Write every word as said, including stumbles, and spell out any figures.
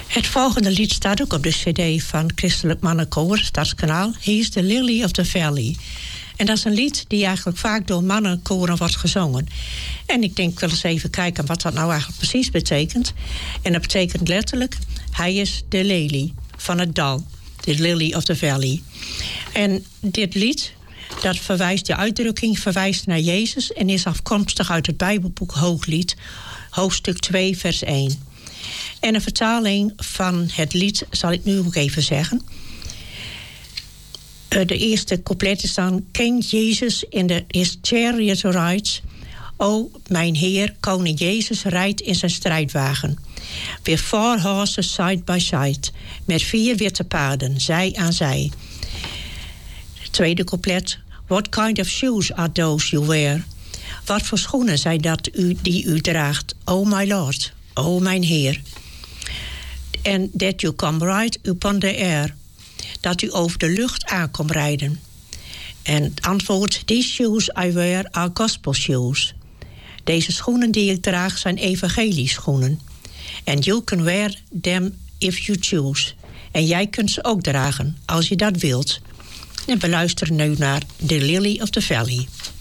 Het volgende lied staat ook op de cd van Christelijk Mannenkoor, Stadskanaal. He is the Lily of the Valley. En dat is een lied die eigenlijk vaak door mannenkoren wordt gezongen. En ik denk wel eens even kijken wat dat nou eigenlijk precies betekent. En dat betekent letterlijk, hij is de lelie van het dal. The Lily of the Valley. En dit lied, dat verwijst, de uitdrukking verwijst naar Jezus en is afkomstig uit het Bijbelboek Hooglied, hoofdstuk twee, vers één. En een vertaling van het lied zal ik nu ook even zeggen. Uh, de eerste couplet is dan: King Jesus in the, his chariot rides. O, mijn Heer, koning Jezus rijdt in zijn strijdwagen. With four horses side by side. Met vier witte paarden, zij aan zij. Het tweede couplet. What kind of shoes are those you wear? Wat voor schoenen zijn dat u, die u draagt? O my Lord, o mijn Heer. And that you come right upon the air. Dat u over de lucht aankomt rijden. En het antwoord: These shoes I wear are gospel shoes. Deze schoenen die ik draag zijn evangelieschoenen. And you can wear them if you choose. En jij kunt ze ook dragen als je dat wilt. En we luisteren nu naar The Lily of the Valley.